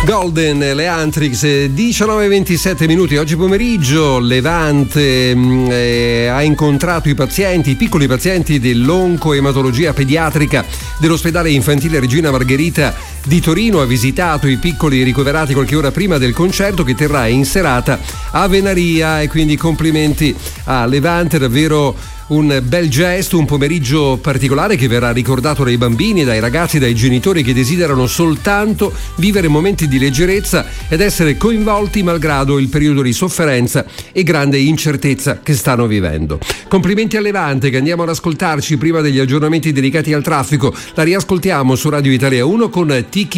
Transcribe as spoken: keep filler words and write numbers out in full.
Golden, le Antrix, diciannove e ventisette minuti. Oggi pomeriggio Levante mh, eh, ha incontrato i pazienti, i piccoli pazienti dell'oncoematologia pediatrica dell'ospedale infantile Regina Margherita di Torino. Ha visitato i piccoli ricoverati qualche ora prima del concerto che terrà in serata a Venaria, e quindi complimenti a Levante, davvero un bel gesto, un pomeriggio particolare che verrà ricordato dai bambini, dai ragazzi, dai genitori che desiderano soltanto vivere momenti di leggerezza ed essere coinvolti malgrado il periodo di sofferenza e grande incertezza che stanno vivendo. Complimenti a Levante, che andiamo ad ascoltarci prima degli aggiornamenti dedicati al traffico. La riascoltiamo su Radio Italia uno con Tiki